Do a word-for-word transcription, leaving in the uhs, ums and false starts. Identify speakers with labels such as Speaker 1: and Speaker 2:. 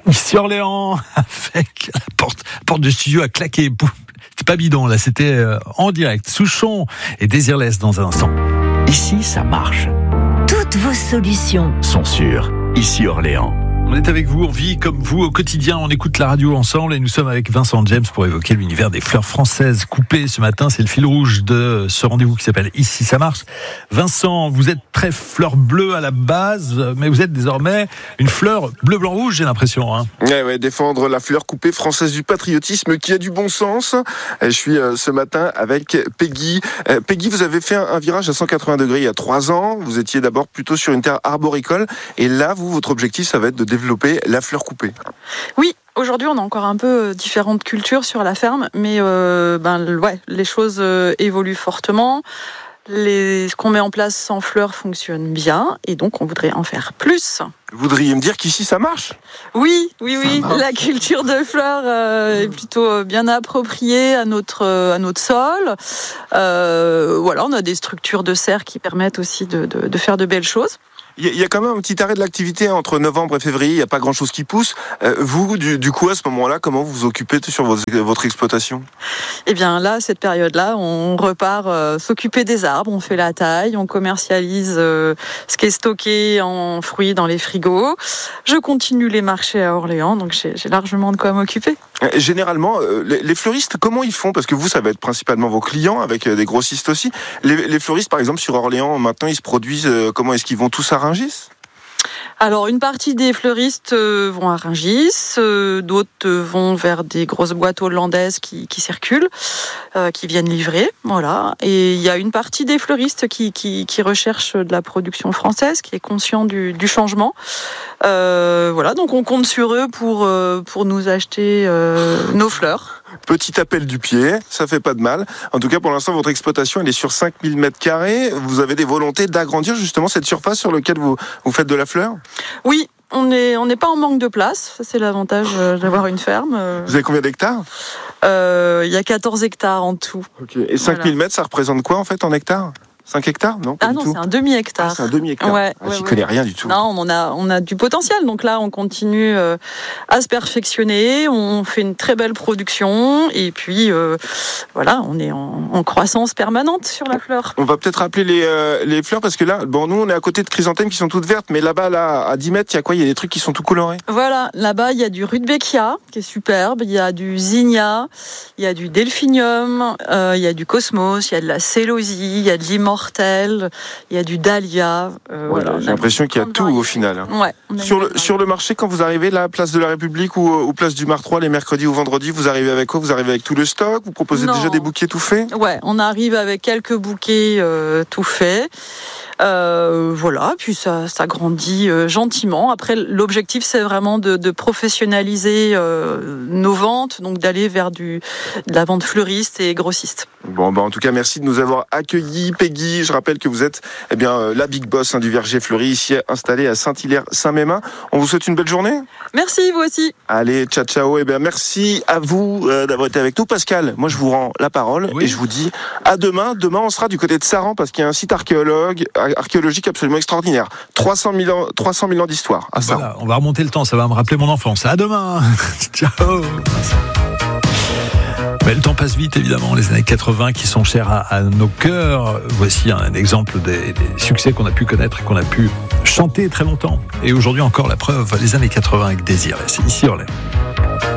Speaker 1: Ici Orléans, avec la porte, la porte du studio a claqué. C'était pas bidon, là, c'était euh, en direct. Souchon et Désirless dans un instant.
Speaker 2: Ici, ça marche.
Speaker 3: Toutes vos solutions
Speaker 2: Sont sûres. Ici Orléans.
Speaker 1: On est avec vous, on vit comme vous au quotidien, on écoute la radio ensemble et nous sommes avec Vincent James pour évoquer l'univers des fleurs françaises coupées ce matin. C'est le fil rouge de ce rendez-vous qui s'appelle Ici ça marche. Vincent, vous êtes très fleur bleue à la base, mais vous êtes désormais une fleur bleu-blanc-rouge, j'ai l'impression. Hein.
Speaker 4: Ouais, ouais, défendre la fleur coupée française du patriotisme qui a du bon sens. Je suis euh, ce matin avec Peggy. Euh, Peggy, vous avez fait un, un virage à cent quatre-vingts degrés il y a trois ans. Vous étiez d'abord plutôt sur une terre arboricole. Et là, vous, votre objectif, ça va être de développer la fleur coupée.
Speaker 5: Oui, aujourd'hui on a encore un peu différentes cultures sur la ferme, mais euh, ben, ouais, les choses euh, évoluent fortement. Les, ce qu'on met en place sans fleurs fonctionne bien, et donc on voudrait en faire plus.
Speaker 4: Vous voudriez me dire qu'ici ça marche ?
Speaker 5: Oui, oui, oui. La culture de fleurs euh, est plutôt bien appropriée à notre euh, à notre sol. Euh, voilà, on a des structures de serre qui permettent aussi de, de, de faire de belles choses.
Speaker 4: Il y a quand même un petit arrêt de l'activité entre novembre et février, il n'y a pas grand-chose qui pousse. Euh, vous, du, du coup, à ce moment-là, comment vous vous occupez sur votre, votre exploitation ?
Speaker 5: Eh bien là, cette période-là, on repart euh, s'occuper des arbres, on fait la taille, on commercialise euh, ce qui est stocké en fruits dans les frigos. Je continue les marchés à Orléans, donc j'ai, j'ai largement de quoi m'occuper.
Speaker 4: Euh, généralement, euh, les, les fleuristes, comment ils font ? Parce que vous, ça va être principalement vos clients, avec euh, des grossistes aussi. Les, les fleuristes, par exemple, sur Orléans, maintenant, ils se produisent, euh, comment est-ce qu'ils vont tous à Rungis ?
Speaker 5: Alors, une partie des fleuristes euh, vont à Rungis, euh, d'autres euh, vont vers des grosses boîtes hollandaises qui, qui circulent, euh, qui viennent livrer, voilà. Et il y a une partie des fleuristes qui, qui, qui recherchent de la production française, qui est conscient du, du changement. Euh, voilà, donc on compte sur eux pour, euh, pour nous acheter euh, nos fleurs.
Speaker 4: Petit appel du pied, ça fait pas de mal. En tout cas, pour l'instant, votre exploitation, elle est sur cinq mille mètres carrés. Vous avez des volontés d'agrandir justement cette surface sur laquelle vous, vous faites de la fleur ?
Speaker 5: Oui, on n'est on n'est pas en manque de place. Ça, c'est l'avantage d'avoir une ferme.
Speaker 4: Vous avez combien d'hectares ?
Speaker 5: euh, Il y a quatorze hectares en tout.
Speaker 4: Okay. Et cinq mille voilà. mètres, ça représente quoi en fait en hectares ? cinq hectares, non?
Speaker 5: Ah non, c'est un demi-hectare.
Speaker 4: Ah, c'est un demi-hectare.
Speaker 5: Ouais,
Speaker 4: ah,
Speaker 5: ouais,
Speaker 4: j'y
Speaker 5: ouais.
Speaker 4: connais rien du tout.
Speaker 5: Non, on a, on a du potentiel. Donc là, on continue euh, à se perfectionner. On fait une très belle production. Et puis, euh, voilà, on est en, en croissance permanente sur la fleur.
Speaker 4: On va peut-être rappeler les, euh, les fleurs parce que là, bon, nous, on est à côté de chrysanthèmes qui sont toutes vertes. Mais là-bas, là, à dix mètres, il y a quoi? Il y a des trucs qui sont tout colorés.
Speaker 5: Voilà, là-bas, il y a du rudbeckia qui est superbe. Il y a du zinnia. Il y a du delphinium. Euh, il y a du cosmos. Il y a de la célosie. Il y a de l'immortel. Il y a du dahlia. Euh,
Speaker 4: ouais,
Speaker 5: voilà,
Speaker 4: j'ai l'impression qu'il y a tout au final.
Speaker 5: Ouais,
Speaker 4: sur, le, sur le marché, quand vous arrivez là, place de la République ou, ou place du Mar trois, les mercredis ou vendredis, vous arrivez avec quoi? Vous arrivez avec tout le stock? Vous proposez non. déjà des bouquets tout faits?
Speaker 5: Ouais, on arrive avec quelques bouquets euh, tout faits. Euh, voilà, puis ça, ça grandit euh, gentiment. Après, l'objectif, c'est vraiment de, de professionnaliser euh, nos ventes, donc d'aller vers du, de la vente fleuriste et grossiste.
Speaker 4: Bon, bah en tout cas, merci de nous avoir accueillis, Peggy. Je rappelle que vous êtes eh bien, euh, la big boss hein, du verger fleuri, ici installé à Saint-Hilaire-Saint-Mémin. On vous souhaite une belle journée.
Speaker 5: Merci, vous aussi.
Speaker 4: Allez, ciao, ciao. Eh bien, merci à vous euh, d'avoir été avec nous. Pascal, moi, je vous rends la parole oui. et je vous dis à demain. Demain, on sera du côté de Saran parce qu'il y a un site archéologue, archéologique absolument extraordinaire. trois cent mille ans, trois cent mille ans d'histoire à Saran.
Speaker 1: Voilà, on va remonter le temps, ça va me rappeler mon enfance. À demain. Ciao. Mais le temps passe vite, évidemment, les années quatre-vingts qui sont chères à, à nos cœurs. Voici un exemple des, des succès qu'on a pu connaître et qu'on a pu chanter très longtemps. Et aujourd'hui encore la preuve, les années quatre-vingts avec Désirless. C'est ici Orléans.